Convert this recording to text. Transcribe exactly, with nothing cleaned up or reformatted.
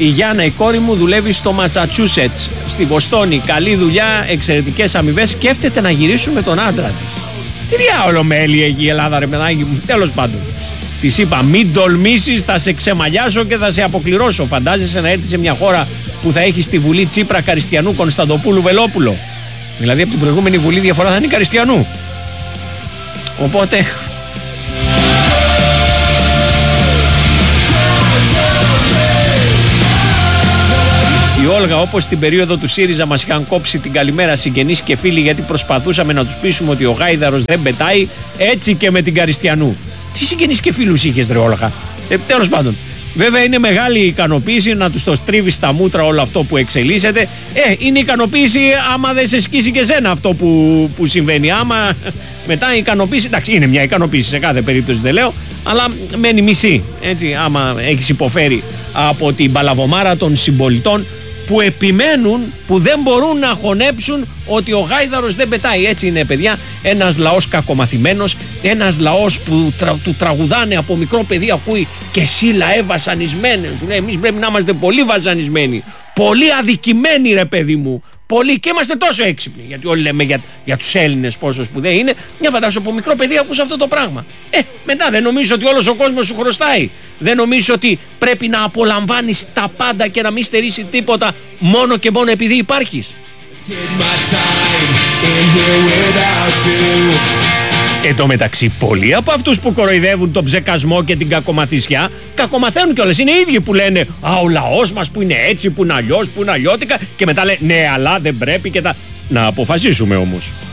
Η Γιάννα, η κόρη μου, δουλεύει στο Μασατσούσετς, στη Βοστόνη. Καλή δουλειά, εξαιρετικές αμοιβές. Σκέφτεται να γυρίσουν με τον άντρα της. Τι διάολο μέλη έχει η Ελλάδα, ρε παιδάκι μου. Τέλος πάντων. Της είπα, μην τολμήσεις, θα σε ξεμαλιάσω και θα σε αποκληρώσω. Φαντάζεσαι να έρθει σε μια χώρα που θα έχει στη Βουλή Τσίπρα, Καριστιανού, Κωνσταντοπούλου, Βελόπουλο. Δηλαδή από την προηγούμενη Βουλή διαφορά θα είναι Καριστιανού. Οπότε. Η Όλγα, όπως την περίοδο του ΣΥΡΙΖΑ μας είχαν κόψει την καλημέρα συγγενείς και φίλοι γιατί προσπαθούσαμε να τους πείσουμε ότι ο γάιδαρος δεν πετάει, έτσι και με την Καριστιανού. Τι συγγενείς και φίλους είχες, ρε Όλγα? Ε, τέλος πάντων. Βέβαια είναι μεγάλη ικανοποίηση να τους το στρίβει στα μούτρα όλο αυτό που εξελίσσεται. Ε, είναι ικανοποίηση άμα δεν σε σκίσει και σένα αυτό που, που συμβαίνει. Άμα μετά η ικανοποίηση, εντάξει, είναι μια ικανοποίηση σε κάθε περίπτωση, δεν λέω, αλλά μένει μισή. Έτσι, άμα έχεις υποφέρει από την παλαβομάρα των συμπολιτών που επιμένουν, που δεν μπορούν να χωνέψουν ότι ο γάιδαρος δεν πετάει. Έτσι είναι, παιδιά, ένας λαός κακομαθημένος, ένας λαός που τρα, του τραγουδάνε από μικρό παιδί, ακούει και εσύ λαέ βασανισμένος. Λέει, εμείς πρέπει να είμαστε πολύ βασανισμένοι, πολύ αδικημένοι, ρε παιδί μου. Πολύ, και είμαστε τόσο έξυπνοι. Γιατί όλοι λέμε για, για τους Έλληνες πόσο σπουδαίοι είναι. Μια φαντάσου από μικρό παιδί ακούς αυτό το πράγμα. Ε, μετά δεν νομίζεις ότι όλος ο κόσμος σου χρωστάει? Δεν νομίζεις ότι πρέπει να απολαμβάνεις τα πάντα και να μην στερήσει τίποτα μόνο και μόνο επειδή υπάρχεις? Εν τω μεταξύ, πολλοί από αυτούς που κοροϊδεύουν τον ψεκασμό και την κακομαθησιά κακομαθαίνουν κιόλας. Είναι οι ίδιοι που λένε «Α, ο λαός μας που είναι έτσι, που είναι αλλιώς, που είναι αλλιώτικα», και μετά λένε «Ναι, αλλά δεν πρέπει» και τα... Να αποφασίσουμε όμως.